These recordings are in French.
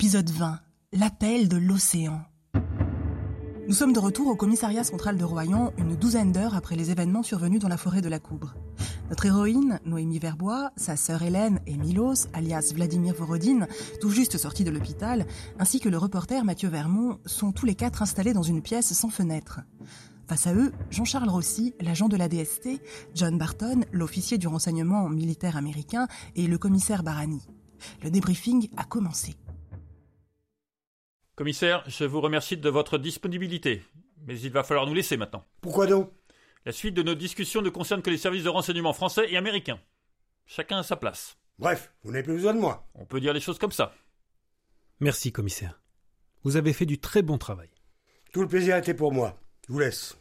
Épisode 20. L'appel de l'océan. Nous sommes de retour au commissariat central de Royan, une douzaine d'heures après les événements survenus dans la forêt de la Coubre. Notre héroïne, Noémie Verbois, sa sœur Hélène et Milos, alias Vladimir Vorodine, tout juste sortis de l'hôpital, ainsi que le reporter Mathieu Vermont, sont tous les quatre installés dans une pièce sans fenêtre. Face à eux, Jean-Charles Rossi, l'agent de la DST, John Barton, l'officier du renseignement militaire américain, et le commissaire Barani. Le débriefing a commencé. Commissaire, je vous remercie de votre disponibilité, mais il va falloir nous laisser maintenant. Pourquoi donc ? La suite de nos discussions ne concerne que les services de renseignement français et américains. Chacun à sa place. Bref, vous n'avez plus besoin de moi. On peut dire les choses comme ça. Merci, commissaire. Vous avez fait du très bon travail. Tout le plaisir était pour moi. Je vous laisse.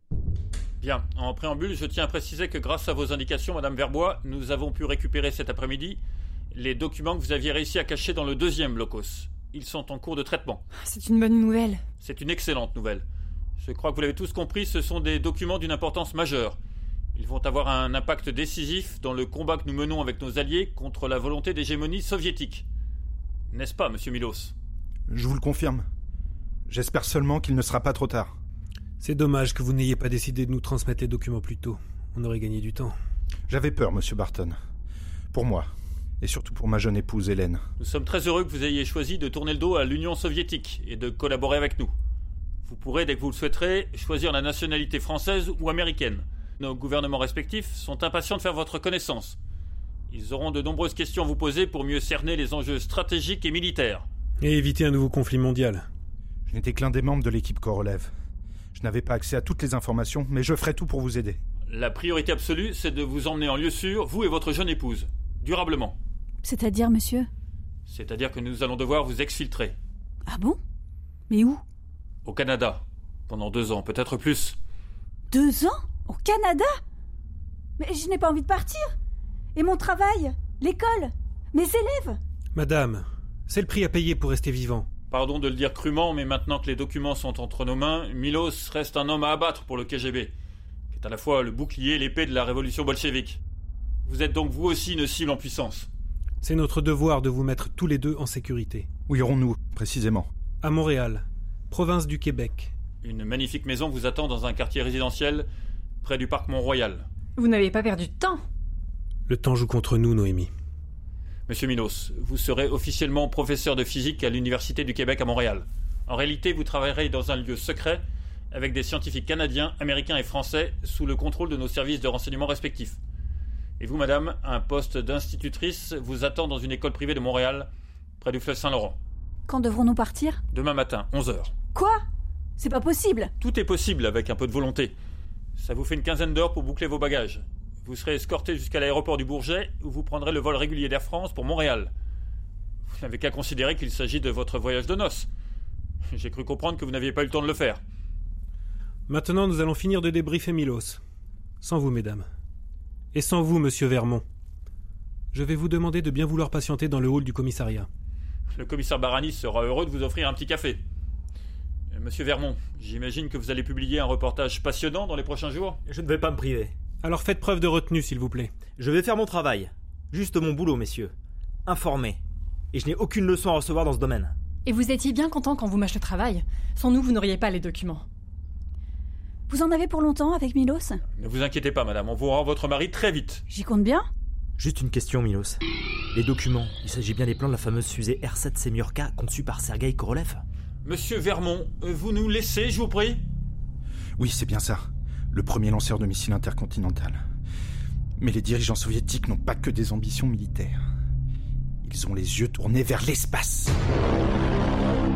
Bien, en préambule, je tiens à préciser que grâce à vos indications, Madame Verbois, nous avons pu récupérer cet après-midi les documents que vous aviez réussi à cacher dans le deuxième blocos. Ils sont en cours de traitement. C'est une bonne nouvelle. C'est une excellente nouvelle. Je crois que vous l'avez tous compris, ce sont des documents d'une importance majeure. Ils vont avoir un impact décisif dans le combat que nous menons avec nos alliés contre la volonté d'hégémonie soviétique. N'est-ce pas, monsieur Milos ? Je vous le confirme. J'espère seulement qu'il ne sera pas trop tard. C'est dommage que vous n'ayez pas décidé de nous transmettre les documents plus tôt. On aurait gagné du temps. J'avais peur, monsieur Barton. Pour moi. Et surtout pour ma jeune épouse Hélène. Nous sommes très heureux que vous ayez choisi de tourner le dos à l'Union soviétique et de collaborer avec nous. Vous pourrez, dès que vous le souhaiterez, choisir la nationalité française ou américaine. Nos gouvernements respectifs sont impatients de faire votre connaissance. Ils auront de nombreuses questions à vous poser pour mieux cerner les enjeux stratégiques et militaires. Et éviter un nouveau conflit mondial. Je n'étais que l'un des membres de l'équipe Korolev. Je n'avais pas accès à toutes les informations, mais je ferai tout pour vous aider. La priorité absolue, c'est de vous emmener en lieu sûr, vous et votre jeune épouse, durablement. C'est-à-dire, monsieur ? C'est-à-dire que nous allons devoir vous exfiltrer. Ah bon ? Mais où ? Au Canada. Pendant 2 ans, peut-être plus. 2 ans ? Au Canada ? Mais je n'ai pas envie de partir. Et mon travail ? L'école ? Mes élèves ? Madame, c'est le prix à payer pour rester vivant. Pardon de le dire crûment, mais maintenant que les documents sont entre nos mains, Milos reste un homme à abattre pour le KGB, qui est à la fois le bouclier et l'épée de la révolution bolchevique. Vous êtes donc vous aussi une cible en puissance. C'est notre devoir de vous mettre tous les deux en sécurité. Où irons-nous, précisément ? À Montréal, province du Québec. Une magnifique maison vous attend dans un quartier résidentiel près du parc Mont-Royal. Vous n'avez pas perdu de temps ? Le temps joue contre nous, Noémie. Monsieur Milos, vous serez officiellement professeur de physique à l'Université du Québec à Montréal. En réalité, vous travaillerez dans un lieu secret avec des scientifiques canadiens, américains et français sous le contrôle de nos services de renseignement respectifs. Et vous, madame, un poste d'institutrice vous attend dans une école privée de Montréal, près du fleuve Saint-Laurent. Quand devrons-nous partir ? Demain matin, 11h. Quoi ? C'est pas possible ! Tout est possible avec un peu de volonté. Ça vous fait une quinzaine d'heures pour boucler vos bagages. Vous serez escorté jusqu'à l'aéroport du Bourget, où vous prendrez le vol régulier d'Air France pour Montréal. Vous n'avez qu'à considérer qu'il s'agit de votre voyage de noces. J'ai cru comprendre que vous n'aviez pas eu le temps de le faire. Maintenant, nous allons finir de débriefer Milos. Sans vous, mesdames. Et sans vous, monsieur Vermont. Je vais vous demander de bien vouloir patienter dans le hall du commissariat. Le commissaire Barani sera heureux de vous offrir un petit café. Monsieur Vermont, j'imagine que vous allez publier un reportage passionnant dans les prochains jours ? Je ne vais pas me priver. Alors faites preuve de retenue, s'il vous plaît. Je vais faire mon travail. Juste mon boulot, messieurs. Informer. Et je n'ai aucune leçon à recevoir dans ce domaine. Et vous étiez bien content quand vous mâche le travail. Sans nous, vous n'auriez pas les documents. Vous en avez pour longtemps avec Milos ? Ne vous inquiétez pas, madame, on vous rend votre mari très vite. J'y compte bien ? Juste une question, Milos. Les documents, il s'agit bien des plans de la fameuse fusée R7 Semyorka conçue par Sergueï Korolev ? Monsieur Vermont, vous nous laissez, je vous prie ? Oui, c'est bien ça. Le premier lanceur de missiles intercontinental. Mais les dirigeants soviétiques n'ont pas que des ambitions militaires. Ils ont les yeux tournés vers l'espace. L'espace ?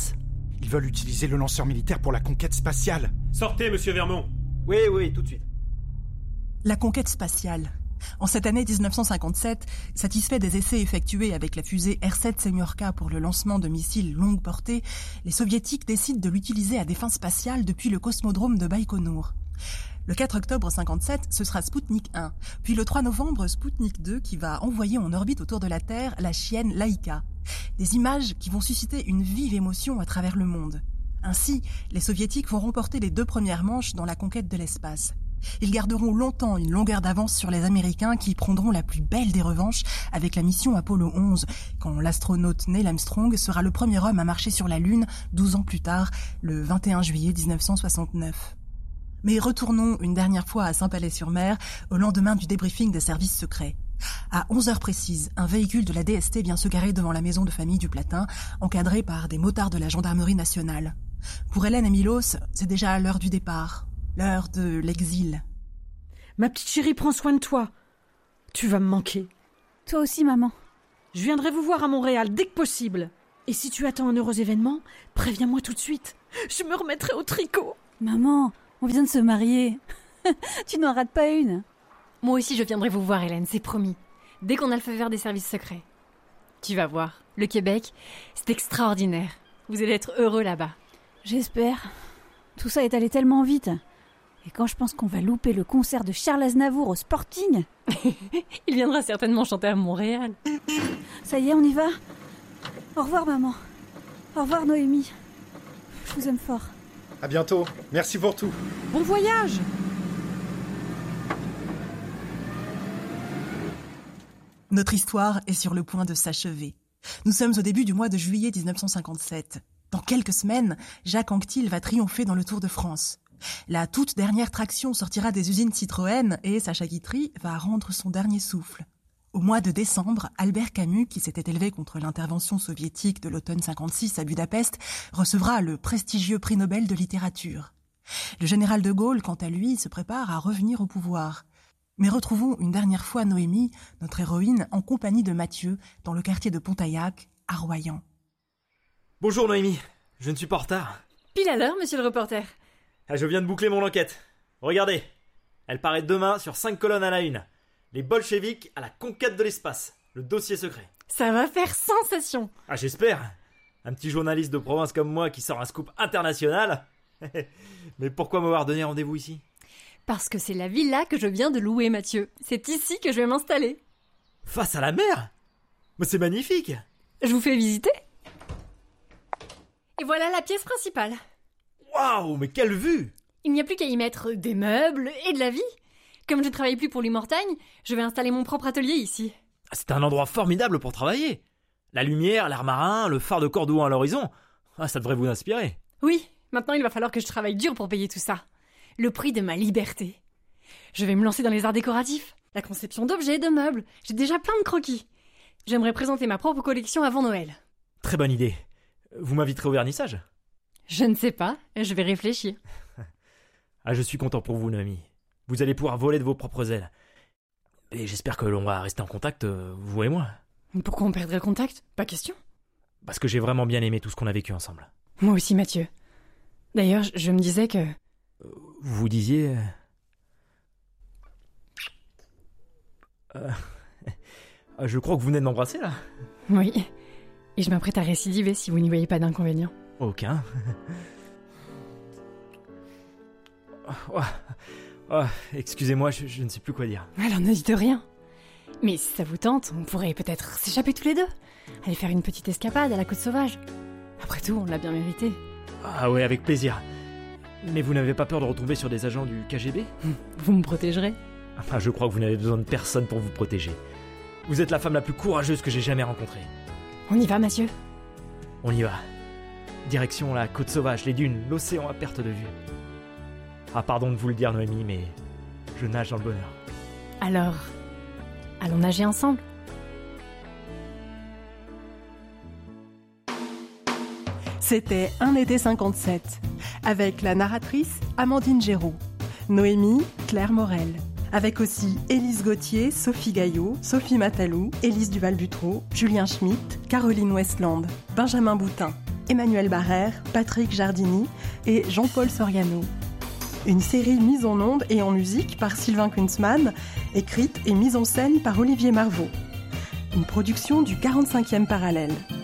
Ils veulent utiliser le lanceur militaire pour la conquête spatiale. Sortez, monsieur Vermont. Oui, tout de suite. La conquête spatiale. En cette année 1957, satisfait des essais effectués avec la fusée R7 Semyorka pour le lancement de missiles longue portée, les soviétiques décident de l'utiliser à des fins spatiales depuis le cosmodrome de Baïkonour. Le 4 octobre 1957, ce sera Sputnik 1, puis le 3 novembre, Sputnik 2 qui va envoyer en orbite autour de la Terre la chienne Laïka. Des images qui vont susciter une vive émotion à travers le monde. Ainsi, les soviétiques vont remporter les 2 premières manches dans la conquête de l'espace. Ils garderont longtemps une longueur d'avance sur les Américains qui prendront la plus belle des revanches avec la mission Apollo 11, quand l'astronaute Neil Armstrong sera le premier homme à marcher sur la Lune 12 ans plus tard, le 21 juillet 1969. Mais retournons une dernière fois à Saint-Palais-sur-Mer, au lendemain du débriefing des services secrets. À 11h précises, un véhicule de la DST vient se garer devant la maison de famille du Platin, encadré par des motards de la gendarmerie nationale. Pour Hélène et Milos, c'est déjà l'heure du départ, l'heure de l'exil. Ma petite chérie, prends soin de toi. Tu vas me manquer. Toi aussi, maman. Je viendrai vous voir à Montréal dès que possible. Et si tu attends un heureux événement, préviens-moi tout de suite. Je me remettrai au tricot. Maman, on vient de se marier. Tu n'en rates pas une. Moi aussi, je viendrai vous voir, Hélène, c'est promis. Dès qu'on a le feu vert des services secrets. Tu vas voir, le Québec, c'est extraordinaire. Vous allez être heureux là-bas. J'espère. Tout ça est allé tellement vite. Et quand je pense qu'on va louper le concert de Charles Aznavour au Sporting... Il viendra certainement chanter à Montréal. Ça y est, on y va. Au revoir, maman. Au revoir, Noémie. Je vous aime fort. À bientôt. Merci pour tout. Bon voyage. Notre histoire est sur le point de s'achever. Nous sommes au début du mois de juillet 1957. Dans quelques semaines, Jacques Anquetil va triompher dans le Tour de France. La toute dernière traction sortira des usines Citroën et Sacha Guitry va rendre son dernier souffle. Au mois de décembre, Albert Camus, qui s'était élevé contre l'intervention soviétique de l'automne 56 à Budapest, recevra le prestigieux prix Nobel de littérature. Le général de Gaulle, quant à lui, se prépare à revenir au pouvoir. Mais retrouvons une dernière fois Noémie, notre héroïne, en compagnie de Mathieu, dans le quartier de Pontaillac, à Royan. Bonjour Noémie, je ne suis pas en retard. Pile à l'heure, monsieur le reporter. Je viens de boucler mon enquête. Regardez, elle paraît demain sur 5 colonnes à la une. Les bolcheviks à la conquête de l'espace, le dossier secret. Ça va faire sensation. Ah, j'espère. Un petit journaliste de province comme moi qui sort un scoop international. Mais pourquoi m'avoir donné rendez-vous ici ? Parce que c'est la villa que je viens de louer, Mathieu. C'est ici que je vais m'installer. Face à la mer ? Mais c'est magnifique. Je vous fais visiter. Et voilà la pièce principale. Waouh, mais quelle vue ! Il n'y a plus qu'à y mettre des meubles et de la vie. Comme je ne travaille plus pour l'Immortagne, je vais installer mon propre atelier ici. C'est un endroit formidable pour travailler. La lumière, l'air marin, le phare de Cordouan à l'horizon. Ah, ça devrait vous inspirer. Oui, maintenant il va falloir que je travaille dur pour payer tout ça. Le prix de ma liberté. Je vais me lancer dans les arts décoratifs, la conception d'objets, de meubles. J'ai déjà plein de croquis. J'aimerais présenter ma propre collection avant Noël. Très bonne idée. Vous m'inviterez au vernissage ? Je ne sais pas, je vais réfléchir. Ah, je suis content pour vous, Noémie. Vous allez pouvoir voler de vos propres ailes. Et j'espère que l'on va rester en contact, vous et moi. Pourquoi on perdrait le contact ? Pas question. Parce que j'ai vraiment bien aimé tout ce qu'on a vécu ensemble. Moi aussi, Mathieu. D'ailleurs, je me disais que... Vous disiez... Je crois que vous venez de m'embrasser, là. Oui. Et je m'apprête à récidiver si vous n'y voyez pas d'inconvénient. Aucun. Excusez-moi, je ne sais plus quoi dire. Alors ne dites rien. Mais si ça vous tente, on pourrait peut-être s'échapper tous les deux. Aller faire une petite escapade à la côte sauvage. Après tout, on l'a bien mérité. Ah ouais, avec plaisir. Mais vous n'avez pas peur de retomber sur des agents du KGB ? Vous me protégerez ? Enfin, je crois que vous n'avez besoin de personne pour vous protéger. Vous êtes la femme la plus courageuse que j'ai jamais rencontrée. On y va, Mathieu ? On y va. Direction la côte sauvage, les dunes, l'océan à perte de vue. Ah, pardon de vous le dire, Noémie, mais je nage dans le bonheur. Alors, allons nager ensemble ? C'était Un été 57, avec la narratrice Amandine Géraud, Noémie Claire Morel, avec aussi Élise Gauthier, Sophie Gaillot, Sophie Matalou, Élise Duval-Butreau, Julien Schmitt, Caroline Westland, Benjamin Boutin, Emmanuel Barrère, Patrick Jardini et Jean-Paul Soriano. Une série mise en ondes et en musique par Sylvain Kunzmann, écrite et mise en scène par Olivier Marvaux. Une production du 45e parallèle.